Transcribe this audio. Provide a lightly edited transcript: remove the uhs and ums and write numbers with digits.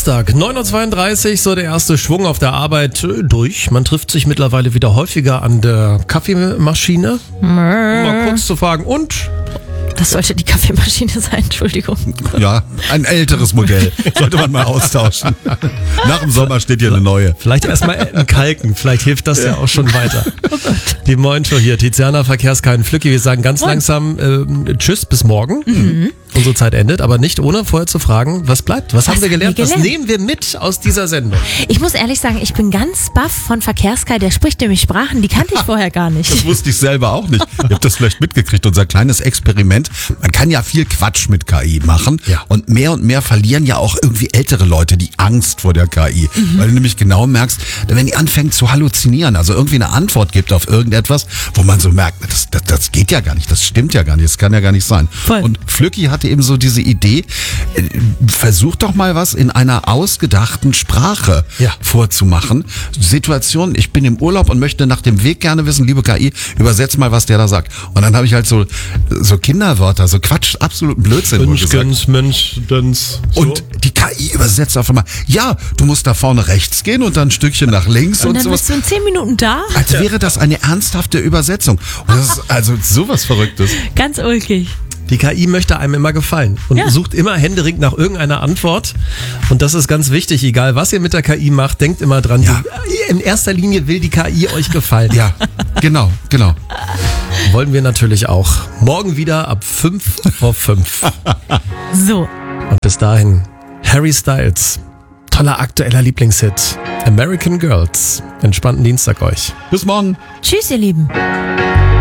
Dienstag, 9.32 Uhr, so der erste Schwung auf der Arbeit durch. Man trifft sich mittlerweile wieder häufiger an der Kaffeemaschine. Um mal kurz zu fragen, und? Das sollte die Kaffeemaschine sein, Entschuldigung. Ja, ein älteres Modell. Sollte man mal austauschen. Nach dem Sommer steht hier eine neue. Vielleicht erstmal kalken, vielleicht hilft das ja auch schon weiter. Die Morgenshow hier, Tiziana, Verkehrskein, Flücki. Wir sagen ganz langsam Tschüss, bis morgen. Unsere Zeit endet, aber nicht ohne vorher zu fragen, was bleibt? Was haben wir gelernt? Was nehmen wir mit aus dieser Sendung? Ich muss ehrlich sagen, ich bin ganz baff von Verkehrskai. Der spricht nämlich Sprachen, die kannte ich vorher gar nicht. Das wusste ich selber auch nicht. Ihr habt das vielleicht mitgekriegt, unser kleines Experiment. Man kann ja viel Quatsch mit KI machen. Ja. Und mehr verlieren ja auch irgendwie ältere Leute die Angst vor der KI. Weil du nämlich genau merkst, wenn die anfängt zu halluzinieren, also irgendwie eine Antwort gibt auf irgendetwas, wo man so merkt, das geht ja gar nicht, das stimmt ja gar nicht, das kann ja gar nicht sein. Voll. Und Flücki hatte eben so diese Idee, versuch doch mal was in einer ausgedachten Sprache vorzumachen. Situation, ich bin im Urlaub und möchte nach dem Weg gerne wissen, liebe KI, übersetz mal, was der da sagt. Und dann habe ich halt so Kinderwörter, so Quatsch, absoluten Blödsinn gesagt. Mensch, Döns. Und die KI übersetzt auf einmal, ja, du musst da vorne rechts gehen und dann ein Stückchen nach links Und dann sowas. bist du in 10 Minuten da? Als wäre das eine ernsthafte Übersetzung. Und das ist also sowas Verrücktes. Ganz ulkig. Die KI möchte einem immer gefallen und sucht immer händeringend nach irgendeiner Antwort. Und das ist ganz wichtig, egal was ihr mit der KI macht, denkt immer dran, in erster Linie will die KI euch gefallen. Ja, genau. Wollen wir natürlich auch. Morgen wieder ab 5:05. So. Und bis dahin, Harry Styles, toller aktueller Lieblingshit, American Girls. Entspannten Dienstag euch. Bis morgen. Tschüss, ihr Lieben.